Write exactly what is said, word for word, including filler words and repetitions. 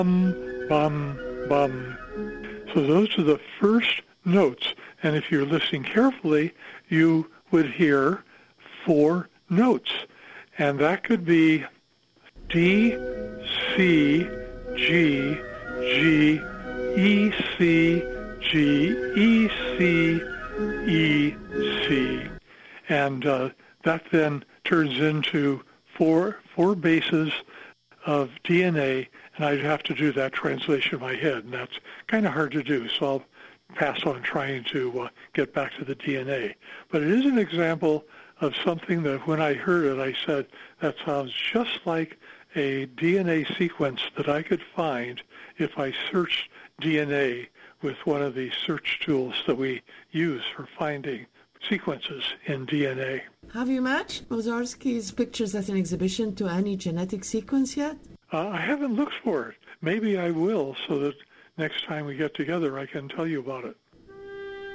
bum, bum, bum. So those are the first notes. And if you're listening carefully, you would hear four notes. And that could be D, C, G, G, E, C, G, E, C, E, C. And uh, that then turns into four four bases of D N A, and I'd have to do that translation in my head, and that's kind of hard to do, so I'll pass on trying to uh, get back to the D N A. But it is an example of something that when I heard it, I said, that sounds just like a D N A sequence that I could find if I searched D N A with one of the search tools that we use for finding sequences in D N A. Have you matched Moszarski's pictures at an exhibition to any genetic sequence yet? Uh, I haven't looked for it. Maybe I will, so that next time we get together I can tell you about it.